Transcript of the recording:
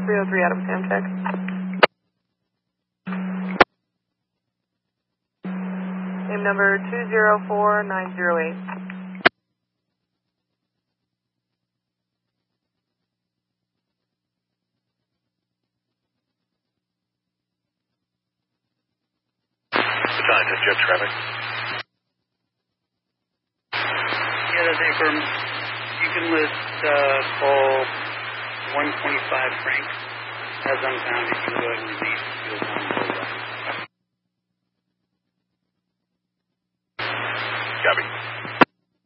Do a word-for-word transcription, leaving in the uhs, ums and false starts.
three oh three Adam Sam check. Name number two zero four nine zero eight. Battalion to jet traffic. Yeah, that's Abram. You can list uh, call one twenty-five Frank as unfounded. You can go ahead and release.